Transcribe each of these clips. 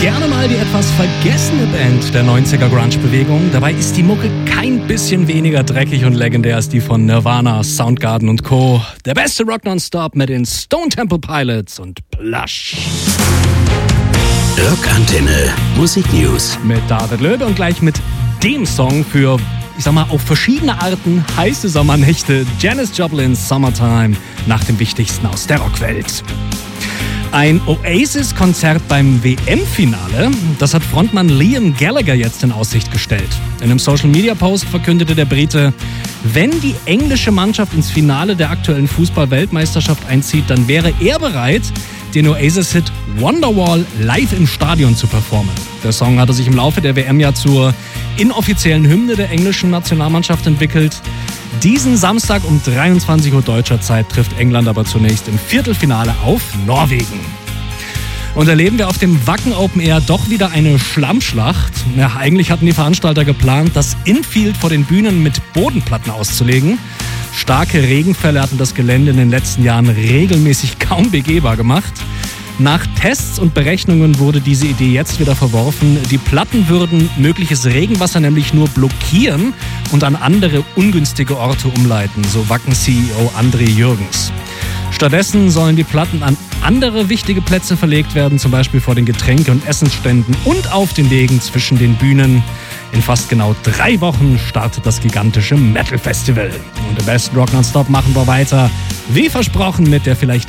Gerne mal die etwas vergessene Band der 90er Grunge-Bewegung. Dabei ist die Mucke kein bisschen weniger dreckig und legendär als die von Nirvana, Soundgarden und Co. Der beste Rock Nonstop mit den Stone Temple Pilots und Plush. Rockantenne Musik News Mit David Löbe und gleich mit dem Song für, ich sag mal, auf verschiedene Arten heiße Sommernächte. Janis Joplin's Summertime nach dem Wichtigsten aus der Rockwelt. Ein Oasis-Konzert beim WM-Finale, das hat Frontmann Liam Gallagher jetzt in Aussicht gestellt. In einem Social-Media-Post verkündete der Brite, wenn die englische Mannschaft ins Finale der aktuellen Fußball-Weltmeisterschaft einzieht, dann wäre er bereit, den Oasis-Hit Wonderwall live im Stadion zu performen. Der Song hatte sich im Laufe der WM ja zur inoffiziellen Hymne der englischen Nationalmannschaft entwickelt. Diesen Samstag um 23 Uhr deutscher Zeit trifft England aber zunächst im Viertelfinale auf Norwegen. Und erleben wir auf dem Wacken Open Air doch wieder eine Schlammschlacht. Ja, eigentlich hatten die Veranstalter geplant, das Infield vor den Bühnen mit Bodenplatten auszulegen. Starke Regenfälle hatten das Gelände in den letzten Jahren regelmäßig kaum begehbar gemacht. Nach Tests und Berechnungen wurde diese Idee jetzt wieder verworfen. Die Platten würden mögliches Regenwasser nämlich nur blockieren und an andere ungünstige Orte umleiten, so Wacken-CEO André Jürgens. Stattdessen sollen die Platten an andere wichtige Plätze verlegt werden, zum Beispiel vor den Getränke- und Essensständen und auf den Wegen zwischen den Bühnen. In fast genau 3 Wochen startet das gigantische Metal-Festival. Und im besten Rock Nonstop machen wir weiter, wie versprochen, mit der vielleicht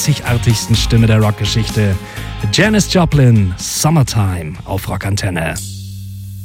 einzigartigsten Stimme der Rockgeschichte. Janis Joplin, Summertime auf Rockantenne.